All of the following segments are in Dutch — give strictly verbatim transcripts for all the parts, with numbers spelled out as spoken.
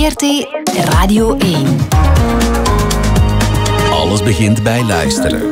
V R T Radio één. Alles begint bij luisteren.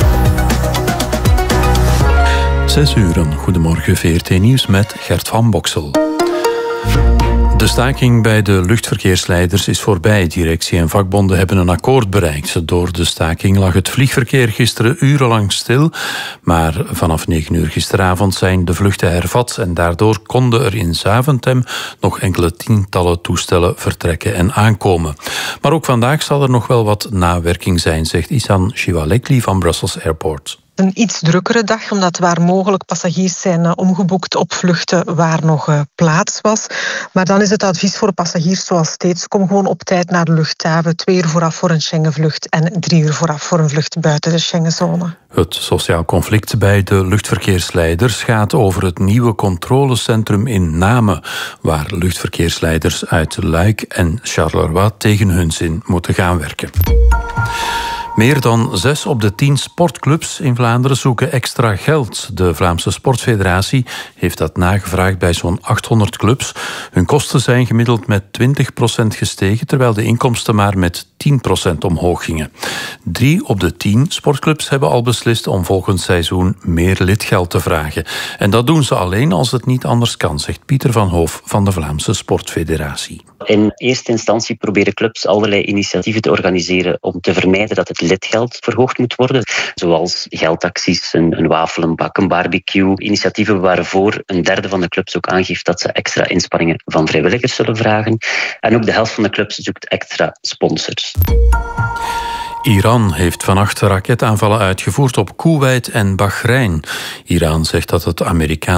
Zes uur, goedemorgen V R T Nieuws met Gert van Boksel. De staking bij de luchtverkeersleiders is voorbij. Directie en vakbonden hebben een akkoord bereikt. Door de staking lag het vliegverkeer gisteren urenlang stil. Maar vanaf negen uur gisteravond zijn de vluchten hervat. En daardoor konden er in Zaventem nog enkele tientallen toestellen vertrekken en aankomen. Maar ook vandaag zal er nog wel wat nawerking zijn, zegt Isan Shivalekli van Brussels Airport. Een iets drukkere dag, omdat waar mogelijk passagiers zijn uh, omgeboekt op vluchten waar nog uh, plaats was. Maar dan is het advies voor passagiers zoals steeds: kom gewoon op tijd naar de luchthaven. Twee uur vooraf voor een Schengenvlucht en drie uur vooraf voor een vlucht buiten de Schengenzone. Het sociaal conflict bij de luchtverkeersleiders gaat over het nieuwe controlecentrum in Namen, waar luchtverkeersleiders uit Luik en Charleroi tegen hun zin moeten gaan werken. Meer dan zes op de tien sportclubs in Vlaanderen zoeken extra geld. De Vlaamse Sportfederatie heeft dat nagevraagd bij zo'n achthonderd clubs. Hun kosten zijn gemiddeld met twintig procent gestegen, terwijl de inkomsten maar met tien procent omhoog gingen. Drie op de tien sportclubs hebben al beslist om volgend seizoen meer lidgeld te vragen. En dat doen ze alleen als het niet anders kan, zegt Pieter van Hoof van de Vlaamse Sportfederatie. In eerste instantie proberen clubs allerlei initiatieven te organiseren om te vermijden dat het lidgeld verhoogd moet worden. Zoals geldacties, een, een wafel, een bak, een barbecue. Initiatieven waarvoor een derde van de clubs ook aangeeft dat ze extra inspanningen van vrijwilligers zullen vragen. En ook de helft van de clubs zoekt extra sponsors. Iran heeft vannacht raketaanvallen uitgevoerd op Koeweit en Bahrein. Iran zegt dat het Amerikaanse